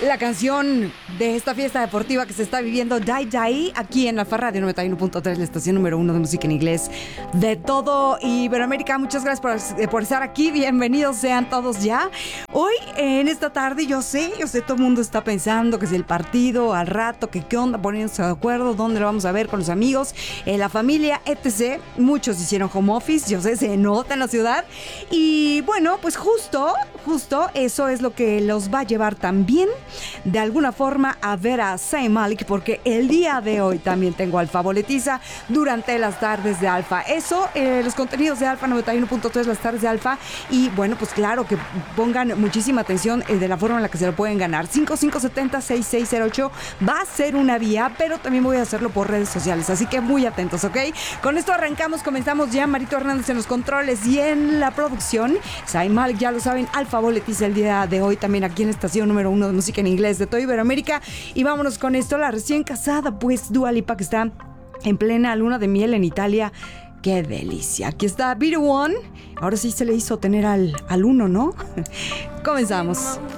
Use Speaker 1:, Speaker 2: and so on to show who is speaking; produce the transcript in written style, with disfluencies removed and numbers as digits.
Speaker 1: La canción de esta fiesta deportiva que se está viviendo, Die Die, aquí en Alfa Radio 91.3, la estación número 1 de música en inglés de todo Iberoamérica. Muchas gracias por estar aquí. Bienvenidos sean todos ya. Hoy, en esta tarde, yo sé, todo el mundo está pensando que es el partido, al rato, que qué onda, poniéndose de acuerdo, dónde lo vamos a ver con los amigos, la familia, etc. Muchos hicieron home office, yo sé, se nota en la ciudad. Y bueno, pues justo eso es lo que los va a llevar también de alguna forma a ver a Zayn Malik, porque el día de hoy también tengo Alfa Boletiza durante las tardes de Alfa. Eso, los contenidos de Alfa 91.3, las tardes de Alfa. Y bueno, pues claro, que pongan muchísima atención de la forma en la que se lo pueden ganar. 5570-6608 va a ser una vía, pero también voy a hacerlo por redes sociales, así que muy atentos, ¿ok? Con esto comenzamos ya. Marito Hernández en los controles y en la producción. Zayn Malik, ya lo saben, Alfa Boletiza el día de hoy también aquí en la estación número 1 de música en inglés de todo Iberoamérica. Y vámonos con esto, la recién casada, pues, Dua Lipa, que está en plena luna de miel en Italia. ¡Qué delicia! Aquí está Be The One. Ahora sí se le hizo tener al uno, ¿no? Comenzamos.